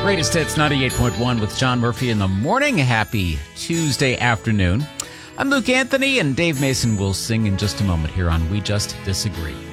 Greatest Hits 98.1 with John Murphy in the morning. Happy Tuesday afternoon. I'm Luke Anthony, and Dave Mason will sing in just a moment here on We Just Disagree.